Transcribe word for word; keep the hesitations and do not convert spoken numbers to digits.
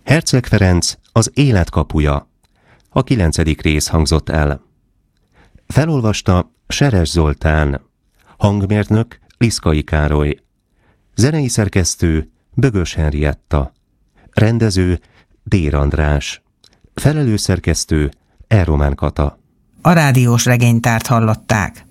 Herceg Ferenc, az élet kapuja. A kilencedik rész hangzott el. Felolvasta Seres Zoltán. Hangmérnök Liszkai Károly. Zenei szerkesztő Bögös Henrietta. Rendező Dér András. Felelős szerkesztő E. Román Kata. A rádiós regénytárt hallották.